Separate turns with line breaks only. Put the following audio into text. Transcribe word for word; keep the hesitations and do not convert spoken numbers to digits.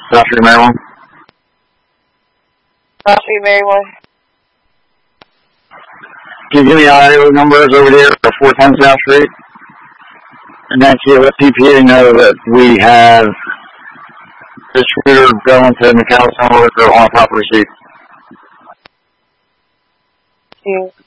South Street, Maryland.
South Street, Maryland.
Can you give me I O numbers over there for four ten South Street? And then see, let P P A know that we have the shooter going to McAllister Liquor on top of receipt.
Thank you.